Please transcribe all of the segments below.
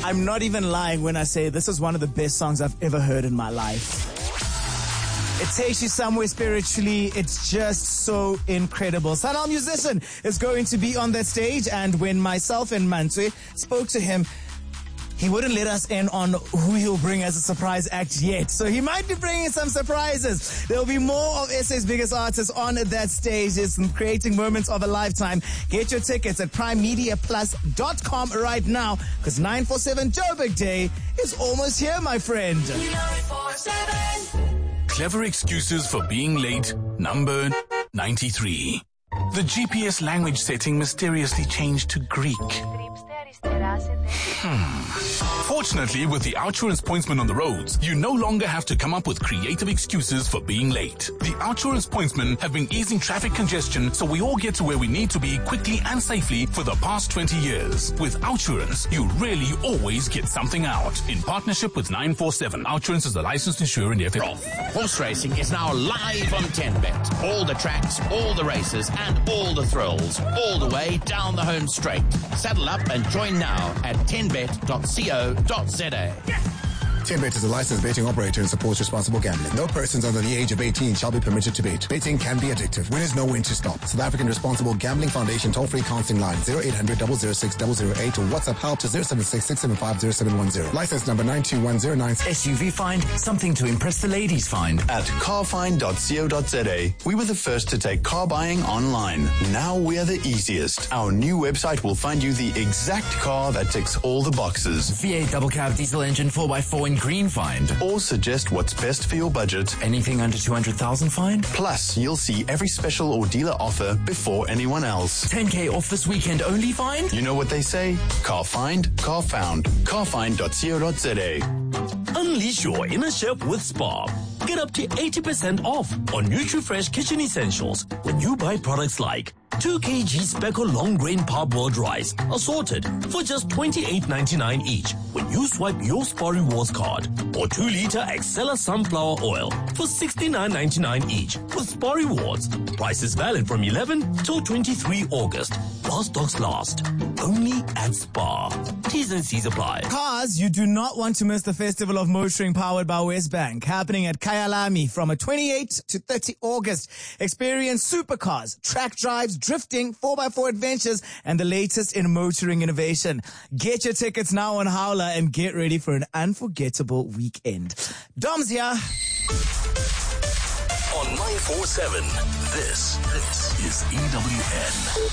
I'm not even lying when I say this is one of the best songs I've ever heard in my life. It takes you somewhere spiritually. It's just so incredible. Sanal Musician is going to be on that stage, and when myself and Mantswe spoke to him, he wouldn't let us in on who he'll bring as a surprise act yet. So he might be bringing some surprises. There'll be more of SA's biggest artists on that stage. It's creating moments of a lifetime. Get your tickets at primemediaplus.com right now, because 947 Joburg Day is almost here, my friend. 947. Clever excuses for being late, number 93. The GPS language setting mysteriously changed to Greek. Fortunately, with the Outsurance Pointsman on the roads, you no longer have to come up with creative excuses for being late. The Outsurance Pointsmen have been easing traffic congestion so we all get to where we need to be quickly and safely for the past 20 years. With Outsurance, you really always get something out. In partnership with 947, Outsurance is a licensed insurer in the FA. Horse racing is now live on 10Bet. All the tracks, all the races, and all the thrills, all the way down the home straight. Saddle up and join now at 10bet.co.za. 10Bet is a licensed betting operator and supports responsible gambling. No persons under the age of 18 shall be permitted to bet. Betting can be addictive. Winners know when to stop. South African Responsible Gambling Foundation toll-free counseling line 0800 006 008 or WhatsApp help to 076 675 0710. License number 92109. SUV Find, something to impress the ladies find. At carfind.co.za, we were the first to take car buying online. Now we are the easiest. Our new website will find you the exact car that ticks all the boxes. V8 double cab diesel engine 4x4 in green find. Or suggest what's best for your budget. Anything under 200,000 find. Plus, you'll see every special or dealer offer before anyone else. 10K off this weekend only find. You know what they say? Car find, car found. Carfind.co.za. Unleash your inner chef with Spar. Get up to 80% off on NutriFresh kitchen essentials when you buy products like 2 kg Speckle long grain parboiled rice assorted for just $28.99 each when you swipe your Spar Rewards card, or 2 liter Excella sunflower oil for $69.99 each with Spar Rewards. Prices valid from 11 till 23 August. While stocks last. Only at Spar. T's and C's apply. Cars, you do not want to miss the Festival of Motoring powered by Westbank, happening at Kyalami from 28 to 30 August. Experience supercars, track drives, drifting, 4x4 adventures, and the latest in motoring innovation. Get your tickets now on Howler and get ready for an unforgettable weekend. Dom's here. On 947, this is EWN.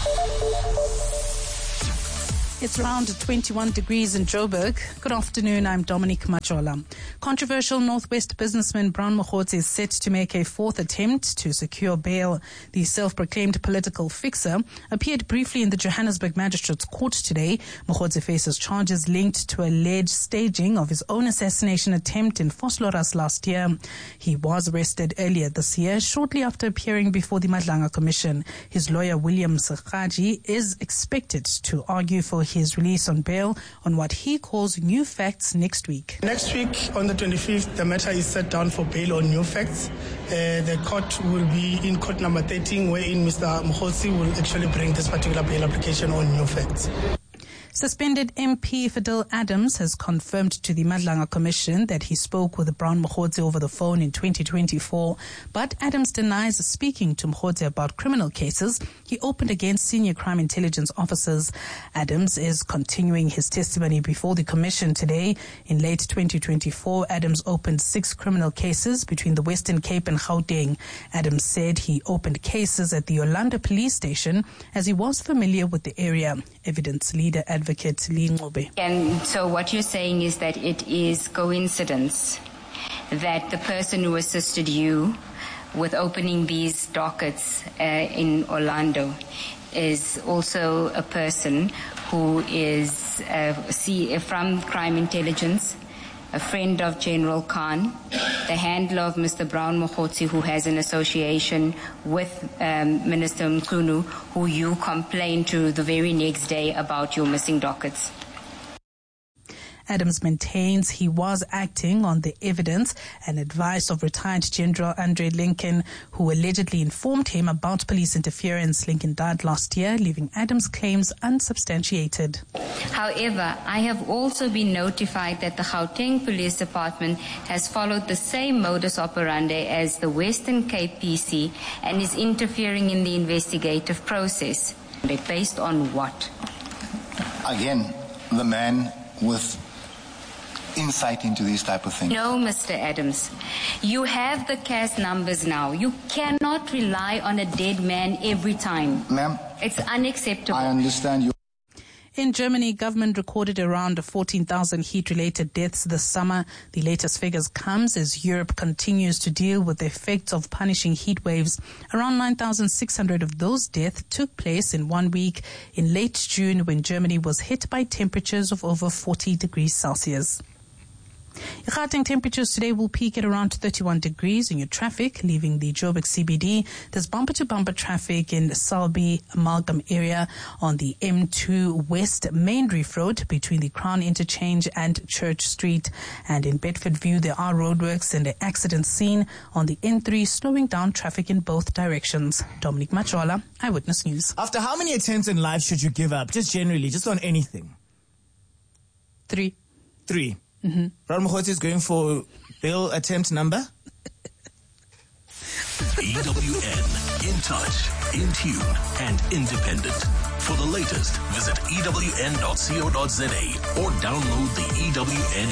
It's around 21 degrees in Joburg. Good afternoon, I'm Dominique Majola. Controversial Northwest businessman Brown Mokhotsi is set to make a fourth attempt to secure bail. The self-proclaimed political fixer appeared briefly in the Johannesburg Magistrates Court today. Mokhotsi faces charges linked to alleged staging of his own assassination attempt in Vosloorus last year. He was arrested earlier this year, shortly after appearing before the Madlanga Commission. His lawyer, William Sekhaji, is expected to argue for his release on bail on what he calls new facts next week. Next week, on the 25th, the matter is set down for bail on new facts. The court will be in court number 13, wherein Mr. Mokhotsi will actually bring this particular bail application on new facts. Suspended MP Fidel Adams has confirmed to the Madlanga Commission that he spoke with Brown Mokhotsi over the phone in 2024, but Adams denies speaking to Mokhotsi about criminal cases he opened against senior crime intelligence officers. Adams is continuing his testimony before the Commission today. In late 2024, Adams opened 6 criminal cases between the Western Cape and Gauteng. Adams said he opened cases at the Yolanda police station as he was familiar with the area. Evidence leader advocate Lee Ngobe. And so what you're saying is that it is coincidence that the person who assisted you with opening these dockets in Orlando is also a person who is from crime intelligence, a friend of General Khan, the handler of Mr. Brown Mokhotsi, who has an association with Minister Mkhunu, who you complained to the very next day about your missing dockets. Adams maintains he was acting on the evidence and advice of retired General Andre Lincoln, who allegedly informed him about police interference. Lincoln died last year, leaving Adams' claims unsubstantiated. However, I have also been notified that the Gauteng Police Department has followed the same modus operandi as the Western Cape PC and is interfering in the investigative process. Based on what? Again, the man with insight into these type of things. No, Mr. Adams. You have the CAS numbers now. You cannot rely on a dead man every time. Ma'am, it's unacceptable. I understand you. In Germany, government recorded around 14,000 heat-related deaths this summer. The latest figures comes as Europe continues to deal with the effects of punishing heat waves. Around 9,600 of those deaths took place in 1 week in late June, when Germany was hit by temperatures of over 40 degrees Celsius. Gauteng temperatures today will peak at around 31 degrees. In your traffic, leaving the Joburg CBD, there's bumper-to-bumper traffic in the Selby Amalgam area on the M2 West Main Reef Road between the Crown Interchange and Church Street. And in Bedford View, there are roadworks and an accident scene on the N3, slowing down traffic in both directions. Dominic Machola, Eyewitness News. After how many attempts in life should you give up? Just generally, just on anything. 3. 3. Mm-hmm. Brown Mokhotsi is going for bail attempt number? EWN, in touch, in tune, and independent. For the latest, visit ewn.co.za or download the EWN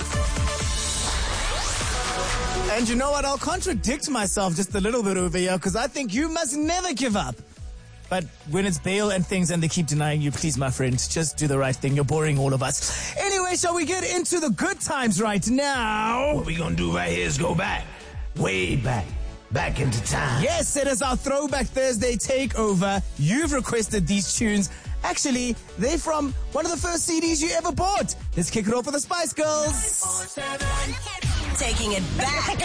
app. And you know what? I'll contradict myself just a little bit over here, because I think you must never give up. But when it's bail and things and they keep denying you, please, my friend, just do the right thing. You're boring all of us. Anyway, shall we get into the good times right now? What we gonna do right here is go back, way back into time. Yes, it is our Throwback Thursday takeover. You've requested these tunes. Actually, they're from one of the first CDs you ever bought. Let's kick it off with the Spice Girls. Taking it back.